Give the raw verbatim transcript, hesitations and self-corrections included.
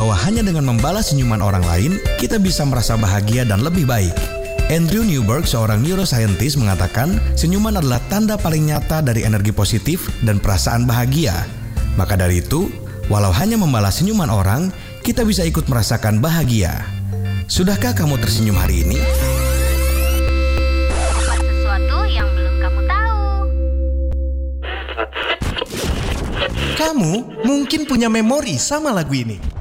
bahwa hanya dengan membalas senyuman orang lain, kita bisa merasa bahagia dan lebih baik. Andrew Newberg, seorang neuroscientist, mengatakan senyuman adalah tanda paling nyata dari energi positif dan perasaan bahagia. Maka dari itu, walau hanya membalas senyuman orang, kita bisa ikut merasakan bahagia. Sudahkah kamu tersenyum hari ini? Sesuatu yang belum kamu tahu. Kamu mungkin punya memori sama lagu ini.